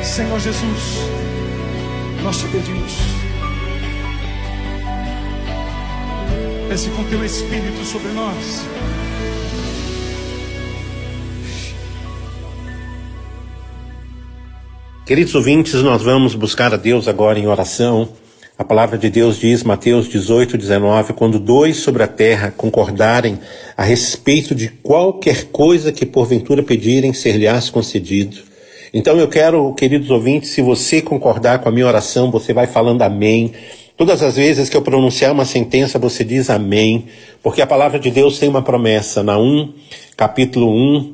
Senhor Jesus, nós te pedimos, desce com teu Espírito sobre nós. Queridos ouvintes, nós vamos buscar a Deus agora em oração. A palavra de Deus diz, Mateus 18:19, quando dois sobre a terra concordarem a respeito de qualquer coisa que porventura pedirem, ser-lhes concedido. Então eu quero, queridos ouvintes, se você concordar com a minha oração, você vai falando amém. Todas as vezes que eu pronunciar uma sentença, você diz amém, porque a palavra de Deus tem uma promessa. Naum, capítulo 1,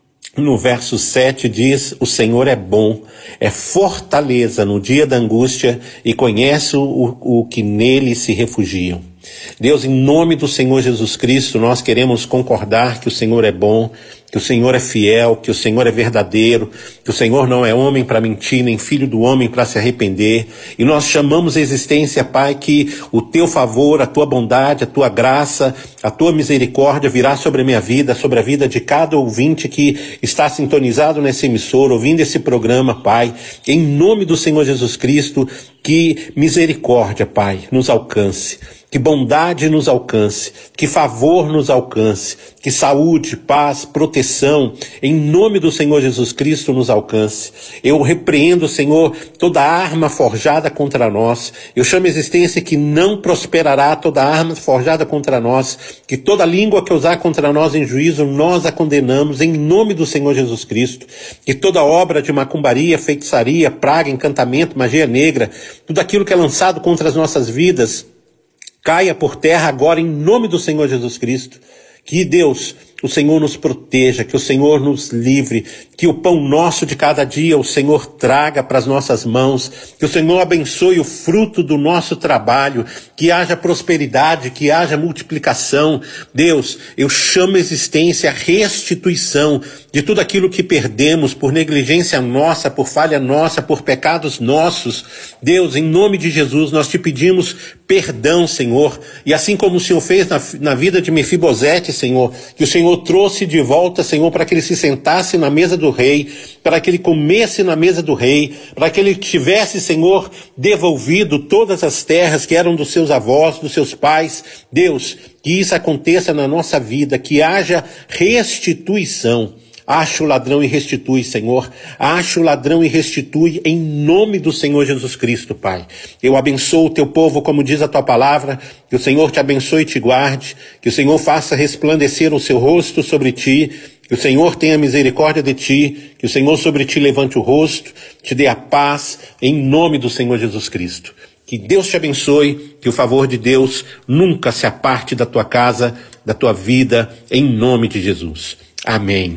no verso 7 diz, o Senhor é bom, é fortaleza no dia da angústia e conhece o que nele se refugiam. Deus, em nome do Senhor Jesus Cristo, nós queremos concordar que o Senhor é bom, que o Senhor é fiel, que o Senhor é verdadeiro, que o Senhor não é homem para mentir, nem filho do homem para se arrepender. E nós chamamos a existência, Pai, que o teu favor, a tua bondade, a tua graça, a tua misericórdia virá sobre a minha vida, sobre a vida de cada ouvinte que está sintonizado nessa emissora, ouvindo esse programa, Pai. Em nome do Senhor Jesus Cristo, que misericórdia, Pai, nos alcance. Que bondade nos alcance, que favor nos alcance, que saúde, paz, proteção, em nome do Senhor Jesus Cristo nos alcance. Eu repreendo, Senhor, toda arma forjada contra nós. Eu chamo a existência que não prosperará toda arma forjada contra nós, que toda língua que usar contra nós em juízo, nós a condenamos, em nome do Senhor Jesus Cristo. Que toda obra de macumbaria, feitiçaria, praga, encantamento, magia negra, tudo aquilo que é lançado contra as nossas vidas, caia por terra agora em nome do Senhor Jesus Cristo. Que Deus, o Senhor nos proteja, que o Senhor nos livre, que o pão nosso de cada dia o Senhor traga para as nossas mãos, que o Senhor abençoe o fruto do nosso trabalho, que haja prosperidade, que haja multiplicação. Deus, eu chamo a existência a restituição de tudo aquilo que perdemos por negligência nossa, por falha nossa, por pecados nossos. Deus, em nome de Jesus, nós te pedimos perdão, Senhor, e assim como o Senhor fez na vida de Mefibosete, Senhor, que o Senhor trouxe de volta, Senhor, para que ele se sentasse na mesa do rei, para que ele comesse na mesa do rei, para que ele tivesse, Senhor, devolvido todas as terras que eram dos seus avós, dos seus pais. Deus, que isso aconteça na nossa vida, que haja restituição. Acha o ladrão e restitui, Senhor. Acha o ladrão e restitui em nome do Senhor Jesus Cristo, Pai. Eu abençoo o teu povo, como diz a tua palavra, que o Senhor te abençoe e te guarde, que o Senhor faça resplandecer o seu rosto sobre ti, que o Senhor tenha misericórdia de ti, que o Senhor sobre ti levante o rosto, te dê a paz, em nome do Senhor Jesus Cristo. Que Deus te abençoe, que o favor de Deus nunca se aparte da tua casa, da tua vida, em nome de Jesus. Amém.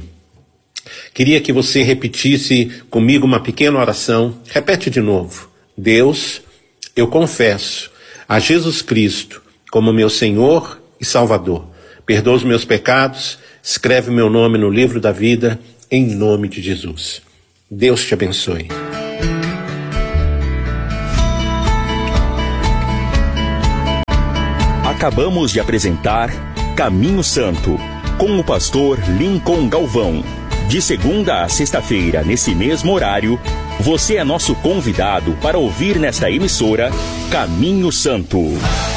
Queria que você repetisse comigo uma pequena oração. Repete de novo. Deus, eu confesso a Jesus Cristo como meu Senhor e Salvador. Perdoa os meus pecados, escreve meu nome no livro da vida, em nome de Jesus. Deus te abençoe. Acabamos de apresentar Caminho Santo, com o pastor Lincoln Galvão. De segunda a sexta-feira, nesse mesmo horário, você é nosso convidado para ouvir nesta emissora Caminho Santo.